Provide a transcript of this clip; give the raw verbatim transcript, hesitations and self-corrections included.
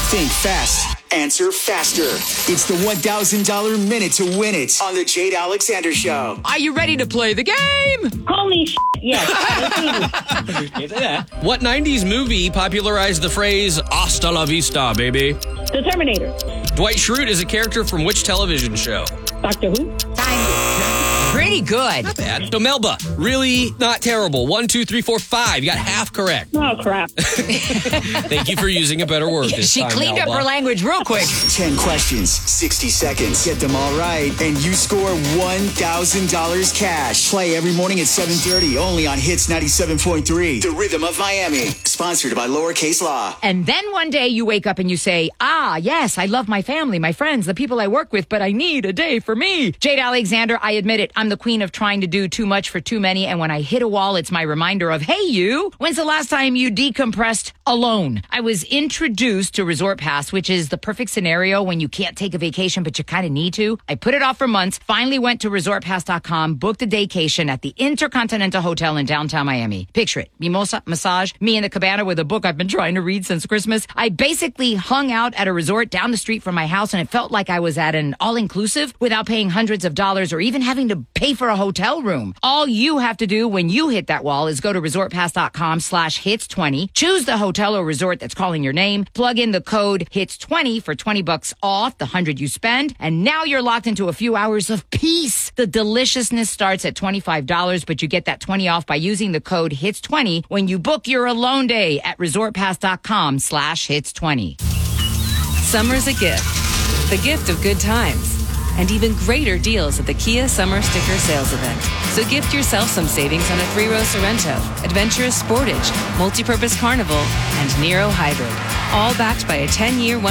Think fast. Answer faster. It's the one thousand dollars minute to win it on the Jade Alexander Show. Are you ready to play the game? Holy shit, yes. What nineties movie popularized the phrase "Hasta la vista, baby"? The Terminator. Dwight Schrute is a character from which television show? Doctor Who. Pretty good. Not bad. So Melba, really not terrible. One, two, three, four, five. You got half correct. Oh, crap. Thank you for using a better word this She time, cleaned Melba. up her language real quick. ten questions, sixty seconds. Get them all right, and you score one thousand dollars cash. Play every morning at seven thirty, only on Hits ninety-seven point three. The Rhythm of Miami. Sponsored by Lowercase Law. And then one day you wake up and you say, ah, yes, I love my family, my friends, the people I work with, but I need a day for me. Jade Alexander, I admit it, I'm the queen of trying to do too much for too many. And when I hit a wall, it's my reminder of, hey, you, when's the last time you decompressed alone? I was introduced to Resort Pass, which is the perfect scenario when you can't take a vacation, but you kind of need to. I put it off for months, finally went to resort pass dot com, booked a daycation at the Intercontinental Hotel in downtown Miami. Picture it, mimosa, massage, me in the cabana with a book I've been trying to read since Christmas. I basically hung out at a resort down the street from my house, and it felt like I was at an all-inclusive without paying hundreds of dollars or even having to pay for a hotel room. All you have to do when you hit that wall is go to resort pass dot com slash hits twenty, choose the hotel or resort that's calling your name, plug in the code hits twenty for twenty bucks off the one hundred you spend, and now you're locked into a few hours of peace. The deliciousness starts at twenty-five dollars, but you get that twenty off by using the code hits twenty when you book your alone day at resort pass dot com slash hits twenty. Summer's a gift. The gift of good times. And even greater deals at the Kia Summer Sticker Sales Event. So gift yourself some savings on a three-row Sorrento, adventurous Sportage, multi-purpose Carnival, and Nero Hybrid. All backed by a ten-year,